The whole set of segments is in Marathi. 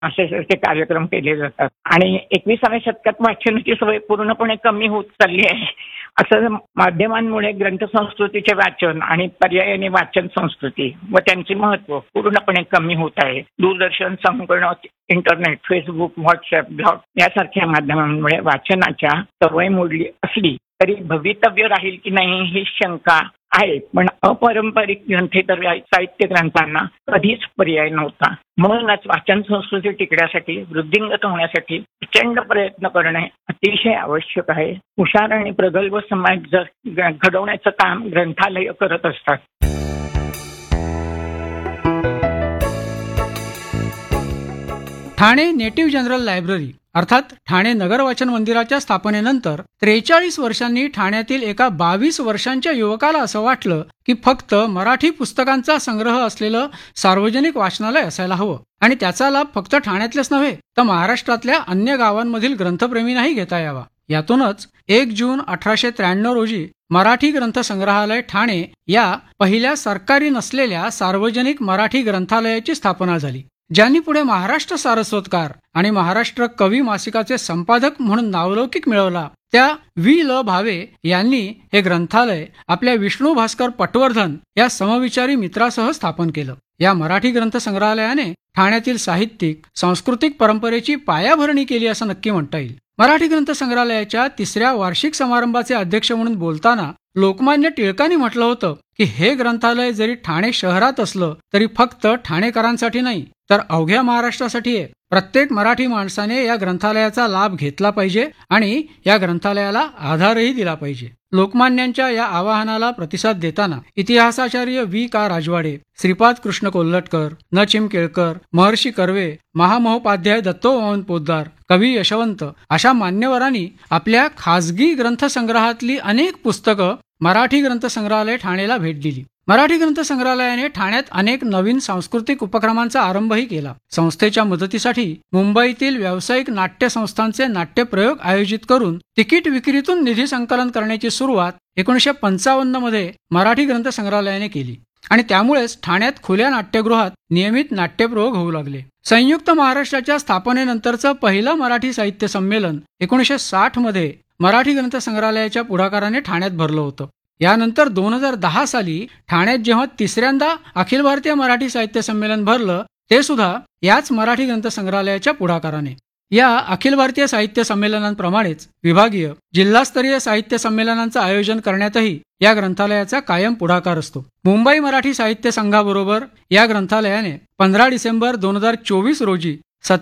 असे कार्यक्रम केले जातात. आणि 21व्या शतकात वाचनाची सवय पूर्णपणे कमी होत चालली आहे. असं माध्यमांमुळे ग्रंथसंस्कृतीचे वाचन आणि पर्यायाने वाचन संस्कृती व त्यांचे महत्त्व पूर्णपणे कमी होत आहे. दूरदर्शन, संगणक, इंटरनेट, फेसबुक, व्हॉट्सअप, ब्लॉग यासारख्या माध्यमांमुळे वाचनाच्या सवय मोडली असली तरी भवितव्य राहील की नाही ही शंका आहे. पण अपारंपरिक ग्रंथेतर साहित्य ग्रंथांना कधीच पर्याय नव्हता. म्हणूनच वाचन संस्कृती टिकण्यासाठी, वृद्धिंगत होण्यासाठी प्रचंड प्रयत्न करणे अतिशय आवश्यक आहे. हुशार आणि प्रगल्भ समाज घडवण्याचं काम ग्रंथालय करत असतात. ठाणे नेटिव्ह जनरल लायब्ररी अर्थात ठाणे नगर वाचन मंदिराच्या स्थापनेनंतर 43 वर्षांनी ठाण्यातील एका 22 वर्षांच्या युवकाला असं वाटलं की फक्त मराठी पुस्तकांचा संग्रह असलेलं सार्वजनिक वाचनालय असायला हवं आणि त्याचा लाभ फक्त ठाण्यातलेच नव्हे तर महाराष्ट्रातल्या अन्य गावांमधील ग्रंथप्रेमींनाही घेता यावा. यातूनच 1 जून 1893 रोजी मराठी ग्रंथ संग्रहालय ठाणे या पहिल्या सरकारी नसलेल्या सार्वजनिक मराठी ग्रंथालयाची स्थापना झाली, ज्यांनी पुढे महाराष्ट्र सारस्वतकार आणि महाराष्ट्र कवी मासिकाचे संपादक म्हणून नावलौकिक मिळवला. त्या ल भावे यांनी हे ग्रंथालय आपल्या विष्णू भास्कर पटवर्धन या समविचारी मित्रासह स्थापन केलं. या मराठी ग्रंथ संग्रहालयाने ठाण्यातील साहित्यिक सांस्कृतिक परंपरेची पायाभरणी केली असं नक्की म्हणता येईल. मराठी ग्रंथ संग्रहालयाच्या 3ऱ्या वार्षिक समारंभाचे अध्यक्ष म्हणून बोलताना लोकमान्य टिळकांनी म्हटलं होतं की हे ग्रंथालय जरी ठाणे शहरात असलं तरी फक्त ठाणेकरांसाठी नाही तर अवघ्या महाराष्ट्रासाठी आहे. प्रत्येक मराठी माणसाने या ग्रंथालयाचा लाभ घेतला पाहिजे आणि या ग्रंथालयाला आधारही दिला पाहिजे. लोकमान्यांच्या या आवाहनाला प्रतिसाद देताना इतिहासाचार्य V.का. राजवाडे, श्रीपाद कृष्ण कोल्हटकर, न. चिम. केळकर, महर्षी कर्वे, महामहोपाध्याय दत्तोपंत पोद्दार, कवी यशवंत अशा मान्यवरांनी आपल्या खासगी ग्रंथसंग्रहातली अनेक पुस्तकं मराठी ग्रंथ संग्रहालय ठाणेला भेट दिली. मराठी ग्रंथ संग्रहालयाने ठाण्यात अनेक नवीन सांस्कृतिक उपक्रमांचा आरंभही केला. संस्थेच्या मदतीसाठी मुंबईतील व्यावसायिक नाट्य संस्थांचे नाट्यप्रयोग आयोजित करून तिकीट विक्रीतून निधी संकलन करण्याची सुरुवात 1955 मध्ये मराठी ग्रंथ संग्रहालयाने केली आणि त्यामुळेच ठाण्यात खुल्या नाट्यगृहात नियमित नाट्यप्रयोग होऊ लागले. संयुक्त महाराष्ट्राच्या स्थापनेनंतरचं पहिलं मराठी साहित्य संमेलन 1960 मध्ये मराठी ग्रंथ संग्रहालयाच्या पुढाकाराने ठाण्यात भरलं होतं. यानंतर 2010 साली ठाण्यात जेव्हा 3ऱ्यांदा अखिल भारतीय मराठी साहित्य संमेलन भरलं ते सुद्धा याच मराठी ग्रंथ संग्रहालयाच्या पुढाकाराने. या अखिल भारतीय साहित्य संमेलनांप्रमाणेच विभागीय, जिल्हास्तरीय साहित्य संमेलनांचं आयोजन करण्यातही या ग्रंथालयाचा कायम पुढाकार असतो. मुंबई मराठी साहित्य संघाबरोबर या ग्रंथालयाने 15 डिसेंबर 2024 रोजी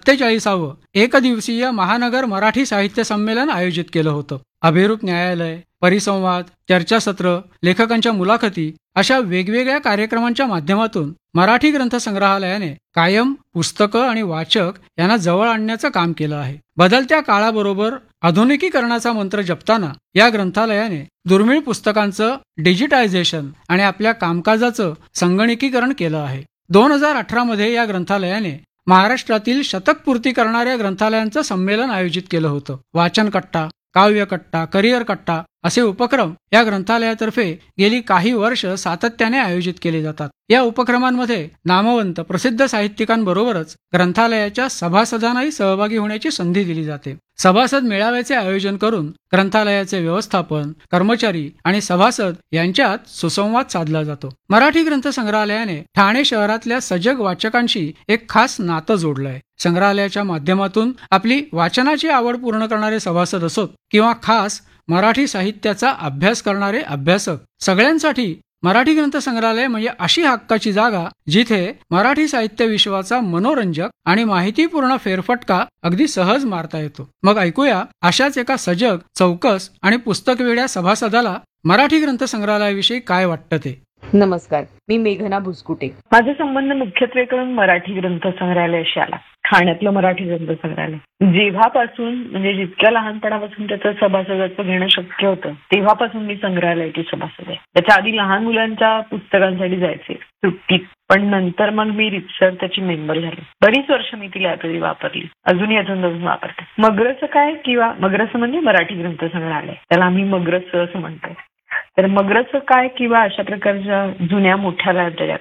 47वे एकदिवसीय महानगर मराठी साहित्य संमेलन आयोजित केलं होतं. अभिरूप न्यायालय, परिसंवाद, चर्चासत्र, लेखकांच्या मुलाखती अशा वेगवेगळ्या कार्यक्रमांच्या माध्यमातून मराठी ग्रंथ संग्रहालयाने कायम पुस्तकं आणि वाचक यांना जवळ आणण्याचं काम केलं आहे. बदलत्या काळाबरोबर आधुनिकीकरणाचा मंत्र जपताना या ग्रंथालयाने दुर्मिळ पुस्तकांचं डिजिटायझेशन आणि आपल्या कामकाजाचं संगणकीकरण केलं आहे. 2018 मध्ये या ग्रंथालयाने महाराष्ट्रातील शतकपूर्ती करणाऱ्या ग्रंथालयांचं संमेलन आयोजित केलं होतं. वाचन कट्टा, काव्य कट्टा, करिअर कट्टा असे उपक्रम या ग्रंथालयातर्फे गेली काही वर्ष सातत्याने आयोजित केले जातात. या उपक्रमांमध्ये नामवंत प्रसिद्ध साहित्यिकांबरोबरच ग्रंथालयाच्या सभासदांनाही सहभागी होण्याची संधी दिली जाते. सभासद मेळाव्याचे आयोजन करून ग्रंथालयाचे व्यवस्थापन, कर्मचारी आणि सभासद यांच्यात सुसंवाद साधला जातो. मराठी ग्रंथ संग्रहालयाने ठाणे शहरातल्या सजग वाचकांशी एक खास नातं जोडलंय. संग्रहालयाच्या माध्यमातून आपली वाचनाची आवड पूर्ण करणारे सभासद असोत किंवा खास मराठी साहित्याचा अभ्यास करणारे अभ्यासक, सगळ्यांसाठी मराठी ग्रंथ संग्रहालय म्हणजे अशी हक्काची जागा जिथे मराठी साहित्य विश्वाचा मनोरंजक आणि माहितीपूर्ण फेरफटका अगदी सहज मारता येतो. मग ऐकूया अशाच एका सजग, चौकस आणि पुस्तकवेड्या सभासदाला मराठी ग्रंथ संग्रहालयाविषयी काय वाटतं ते. नमस्कार, मी मेघना भुसकुटे. माझा संबंध मुख्यत्वे करून मराठी ग्रंथ संग्रहालयाशी आला. ठाण्यातलं मराठी ग्रंथ संग्रहालय जेव्हापासून म्हणजे जितक्या लहानपणापासून त्याचं सभासदत्व घेणं शक्य होतं तेव्हापासून मी संग्रहालयाची सभासद आहे. त्याच्या आधी लहान मुलांच्या पुस्तकांसाठी जायचे सुट्टीत, पण नंतर मग मी रितसर त्याची मेंबर झाले. बरीच वर्ष मी ती लायब्ररी वापरली, अजूनही अजून वापरते. मग्रस काय किंवा मग्रस म्हणजे मराठी ग्रंथ संग्रहालय, त्याला आम्ही मग्रस असं म्हणतो. तर मग्रस काय किंवा अशा प्रकारच्या जुन्या मोठ्या लायब्रऱ्या काय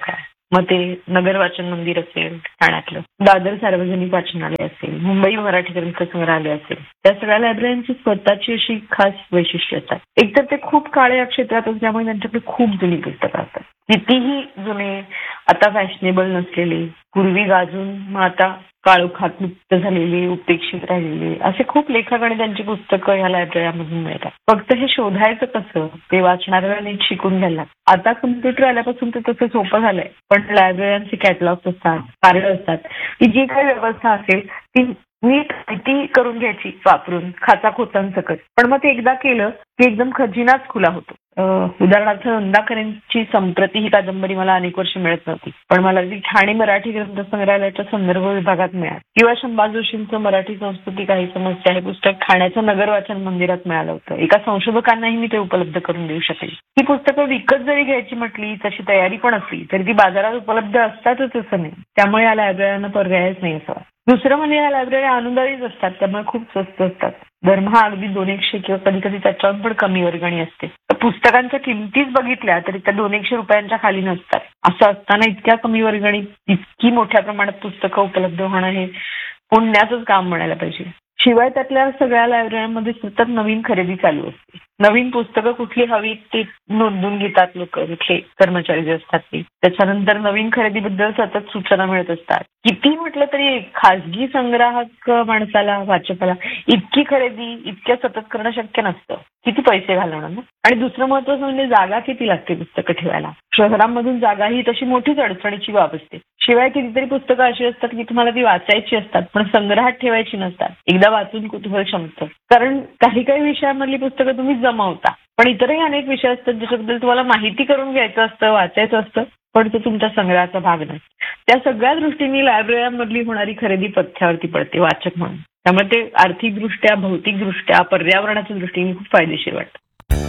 मग ते नगर वाचन मंदिर असेल ठाण्यातलं, दादर सार्वजनिक वाचनालय असेल, मुंबई मराठी ग्रंथ संग्रहालय असेल, त्या सगळ्या लायब्ररीची स्वतःची अशी खास वैशिष्ट्य असतात. एकतर ते खूप काळे या क्षेत्रात असल्यामुळे त्यांच्याकडे खूप जुनी पुस्तकं असतात. कितीही जुने, आता फॅशनेबल नसलेले, पूर्वी गाजून मग आता काळोखात लुप्त झालेले, उपेक्षित राहिलेले असे खूप लेखक आणि त्यांची पुस्तकं ह्या लायब्ररीमधून मिळतात. फक्त हे शोधायचं कसं, ते वाचणाऱ्याला नीट शिकून घ्यायला. आता कम्प्युटर आल्यापासून ते तसं सोपं झालंय, पण लायब्ररीचे कॅटलॉग्स असतात, कार्ड असतात, ही जी काही व्यवस्था असेल ती नीट माहिती करून घ्यायची वापरून खाचाखोचांसकट. पण मग ते एकदा केलं की एकदम खजिनाच खुला होतो. उदाहरणार्थ नंदाकरेंची संप्रती ही कादंबरी मला अनेक वर्ष मिळत नव्हती, पण मला ती ठाणे मराठी ग्रंथ संग्रहालयाच्या संदर्भ विभागात मिळाली. किंवा शंभा जोशींचं मराठी संस्कृती काही समस्या हे पुस्तक ठाण्याच्या नगर वाचन मंदिरात मिळालं होतं. एका संशोधकांनाही मी ते उपलब्ध करून देऊ शकेल. ही पुस्तकं विकत जरी घ्यायची म्हटली, तशी तयारी पण असली तरी ती बाजारात उपलब्ध असतातच असं नाही. त्यामुळे या लायब्ररीना पर्यायच नाही असा. दुसरं म्हणजे या लायब्ररी आनंदारीच असतात, त्यामुळे खूप स्वस्त असतात. दरमहा अगदी 200 किंवा कधी कधी त्याच्यावर पण कमी वर्गणी असते. पुस्तकांच्या किमतीच बघितल्या तरी त्या 200 रुपयांच्या खाली नसतात. असं असताना इतक्या कमी वर्गणी, इतकी मोठ्या प्रमाणात पुस्तकं उपलब्ध होणं हे पुण्याचंच काम म्हणायला पाहिजे. शिवाय त्यातल्या सगळ्या लायब्ररीमध्ये सतत नवीन खरेदी चालू असते. नवीन पुस्तकं कुठली हवी ते नोंदवून घेतात लोक, इथले कर्मचारी जे असतात ते. त्याच्यानंतर नवीन खरेदीबद्दल सतत सूचना मिळत असतात. किती म्हटलं तरी खासगी संग्राहक माणसाला, वाचकाला इतकी खरेदी इतक्या सतत करणं शक्य नसतं. किती पैसे घालवणार ना. आणि दुसरं महत्त्वाचं म्हणजे जागा किती लागते पुस्तकं ठेवायला. शहरांमधून जागा ही तशी मोठीच अडचणीची बाब असते. शिवाय कितीतरी पुस्तकं अशी असतात की तुम्हाला ती वाचायची असतात पण संग्रहात ठेवायची नसतात. एकदा वाचून कुतूहल शमतं. कारण काही काही विषयांमधली पुस्तकं तुम्ही जमावता, पण इतरही अनेक विषय असतात ज्याच्याबद्दल तुम्हाला माहिती करून घ्यायचं असतं, वाचायचं असतं, पण तो तुमच्या संग्रहाचा भाग नाही. त्या सगळ्या दृष्टीने लायब्ररीमधली होणारी खरेदी पथ्यावरती पडते वाचक म्हणून. त्यामुळे ते आर्थिकदृष्ट्या, भौतिकदृष्ट्या, पर्यावरणाच्या दृष्टीने खूप फायदेशीर वाटतं.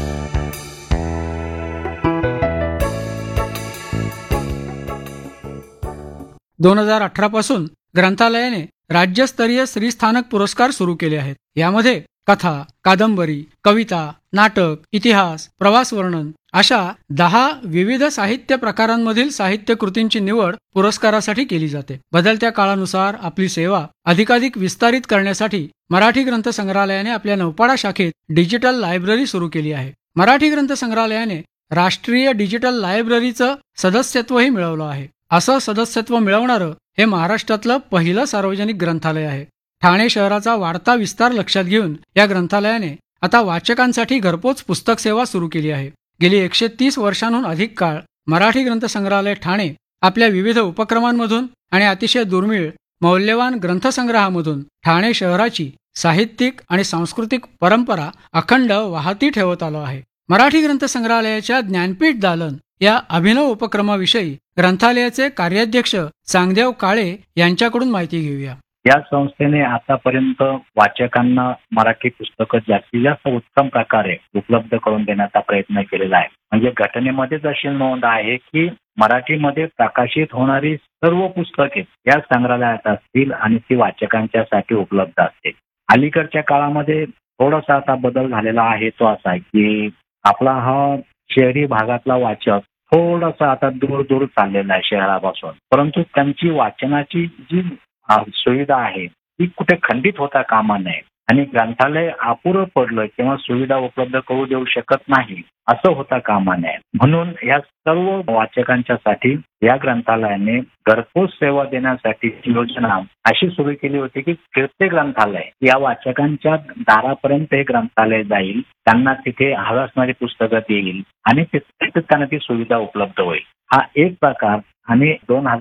2018 पासून ग्रंथालयाने राज्यस्तरीय श्रीस्थानक पुरस्कार सुरू केले आहेत. यामध्ये कथा, कादंबरी, कविता, नाटक, इतिहास, प्रवास वर्णन अशा 10 विविध साहित्य प्रकारांमधील साहित्य कृतींची निवड पुरस्कारासाठी केली जाते. बदलत्या काळानुसार आपली सेवा अधिकाधिक विस्तारित करण्यासाठी मराठी ग्रंथ संग्रहालयाने आपल्या नौपाडा शाखेत डिजिटल लायब्ररी सुरू केली आहे. मराठी ग्रंथ संग्रहालयाने राष्ट्रीय डिजिटल लायब्ररीचं सदस्यत्वही मिळवलं आहे. असं सदस्यत्व मिळवणारं हे महाराष्ट्रातलं पहिलं सार्वजनिक ग्रंथालय आहे. ठाणे शहराचा वाढता विस्तार लक्षात घेऊन या ग्रंथालयाने आता वाचकांसाठी घरपोच पुस्तक सेवा सुरू केली आहे. गेली 130 वर्षांहून अधिक काळ मराठी ग्रंथ संग्रहालय ठाणे आपल्या विविध उपक्रमांमधून आणि अतिशय दुर्मिळ मौल्यवान ग्रंथसंग्रहामधून ठाणे शहराची साहित्यिक आणि सांस्कृतिक परंपरा अखंड वाहती ठेवत आलो आहे. मराठी ग्रंथ संग्रहालयाच्या ज्ञानपीठ दालन या अभिनव उपक्रमाविषयी ग्रंथालयाचे कार्याध्यक्ष चांगदेव काळे यांच्याकडून माहिती घेऊया. या संस्थेने आतापर्यंत वाचकांना मराठी पुस्तकं जास्तीत जास्त उत्तम प्रकारे उपलब्ध करून देण्याचा प्रयत्न केलेला आहे. म्हणजे घटनेमध्येच अशी नोंद आहे की मराठीमध्ये प्रकाशित होणारी सर्व पुस्तके या संग्रहालयात असतील आणि ती वाचकांच्यासाठी उपलब्ध असतील. अलीकडच्या काळामध्ये थोडासा आता बदल झालेला आहे, तो असा आहे की आपला हा शहरी भागातला वाचक थोडासा आता दूर दूर चाललेला आहे शहरापासून, परंतु त्यांची वाचनाची जी सुविधा आहे ती कुठे खंडित होता कामा नये आणि ग्रंथालय अपुरं पडलं किंवा सुविधा उपलब्ध करू देऊ शकत नाही असं होता कामा नये. म्हणून या सर्व वाचकांच्यासाठी या ग्रंथालयाने घरपोच सेवा देण्यासाठी योजना अशी सुरू केली होती की फिरते ग्रंथालय या वाचकांच्या दारापर्यंत हे ग्रंथालय जाईल, त्यांना तिथे हवी असणारी पुस्तकं देईल आणि तिथे त्यांना ती सुविधा उपलब्ध होईल. हा एक प्रकार आणि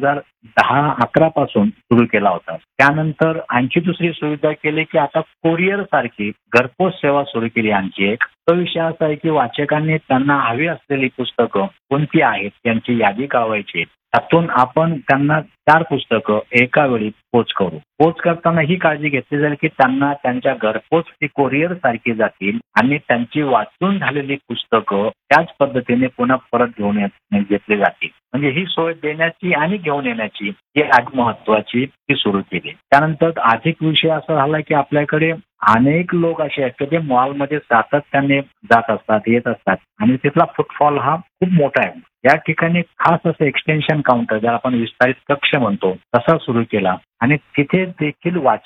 2010-11 पासून सुरू केला होता. त्यानंतर आणखी दुसरी सुविधा केली की आता कोरिअर सारखी घरपोच सेवा सुरू केली आणखी एक. तो विषय असा आहे की वाचकांनी त्यांना हवी असलेली पुस्तकं कोणती आहेत त्यांची यादी कळवायची. त्यातून आपण त्यांना 4 पुस्तकं एका वेळी पोच करू. पोच करताना ही काळजी घेतली जाईल की त्यांना त्यांच्या घरपोच ती कोरिअर सारखी जातील आणि त्यांची वाचून झालेली पुस्तकं त्याच पद्धतीने पुन्हा परत घेतली जातील. म्हणजे ही सोय देण्याची आणि घेऊन येण्याची ही आधी महत्वाची ती सुरू केली. त्यानंतर अधिक विषय असा झाला की आपल्याकडे अनेक लोक असे आहेत की ते मॉलमध्ये सातत्याने जात असतात, येत असतात आणि तिथला फुटफॉल हा खूप मोठा आहे. या ठिकाणी खास असं एक्सटेन्शन काउंटर ज्याला आपण विस्तारित कक्ष म्हणतो तसा सुरू केला आणि तिथे देखील